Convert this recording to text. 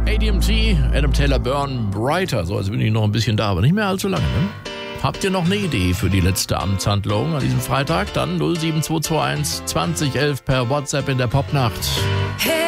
ADMT, Adam Taylor Byrne, Brighter. So, also bin ich noch ein bisschen da, aber nicht mehr allzu lange. Ne? Habt ihr noch eine Idee für die letzte Amtshandlung an diesem Freitag? Dann 07221 2011 per WhatsApp in der Popnacht. Hey.